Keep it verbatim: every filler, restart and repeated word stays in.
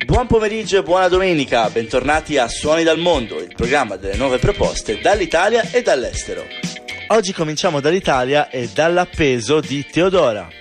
Buon pomeriggio e buona domenica, bentornati a Suoni dal Mondo, il programma delle nuove proposte dall'Italia e dall'estero. Oggi cominciamo dall'Italia e dall'appeso di Teodora.